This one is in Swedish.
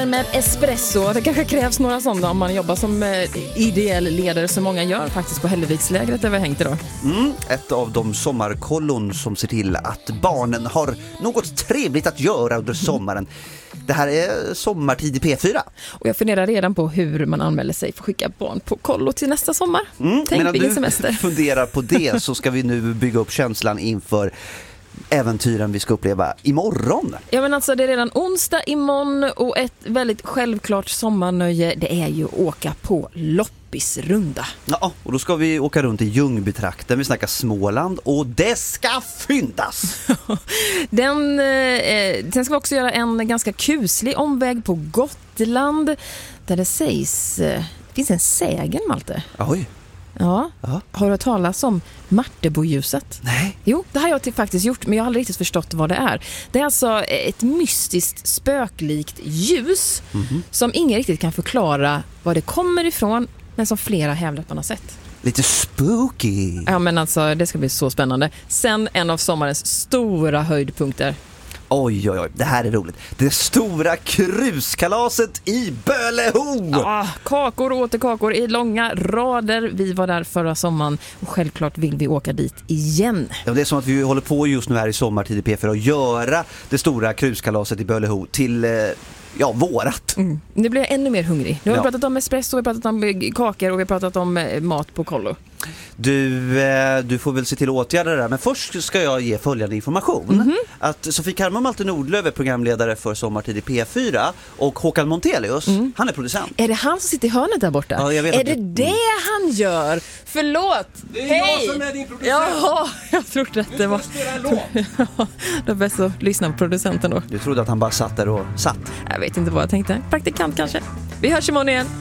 Med espresso, det kanske krävs några sådana om man jobbar som ideell ledare som många gör faktiskt på Hällevikslägret där vi har hängt idag. Ett av de sommarkollon som ser till att barnen har något trevligt att göra under sommaren. Det här är sommartid i P4. Och jag funderar redan på hur man anmäler sig för att skicka barn på kollo till nästa sommar. Tänk vilken semester. Medan du funderar på det så ska vi nu bygga upp känslan inför äventyren vi ska uppleva imorgon. Ja, men alltså det är redan onsdag imorgon och ett väldigt självklart sommarnöje, det är ju att åka på loppisrunda. Ja, och då ska vi åka runt i Ljungbytrakten, vi snackar Småland och det ska fyndas. Sen ska vi också göra en ganska kuslig omväg på Gotland där det sägs, det finns en sägen, Malte. Oj. Ja. Har du hört talas om Marteboljuset? Nej. Jo, det har jag faktiskt gjort, men jag har aldrig riktigt förstått vad det är. Det är alltså ett mystiskt, spöklikt ljus som ingen riktigt kan förklara var det kommer ifrån, men som flera hävdar att man har sett. Lite spooky. Ja, men alltså det ska bli så spännande. Sen en av sommarens stora höjdpunkter. Oj, det här är roligt. Det stora kruskalaset i Böleho! Ja, kakor och åter kakor i långa rader. Vi var där förra sommaren och självklart vill vi åka dit igen. Ja, det är som att vi håller på just nu här i sommartid i P4 och göra det stora kruskalaset i Böleho till vårat. Nu blir jag ännu mer hungrig. Nu har vi pratat om espresso, vi har pratat om kakor och vi har pratat om mat på kollo. Du får väl se till att åtgärda det där. Men först ska jag ge följande information. Att Sofie Karma och Malte Nordlöf är programledare för Sommartid i P4 och Håkan Montelius, han är producent. Är det han som sitter i hörnet där borta? Ja, jag vet är det han gör? Förlåt! Det är Hej! jag som är din producent. Jaha, jag trodde att det var... Det är bäst att lyssna på producenten då. Du trodde att han bara satt där och satt. Jag vet inte vad jag tänkte. Praktikant kanske. Vi hörs imorgon igen.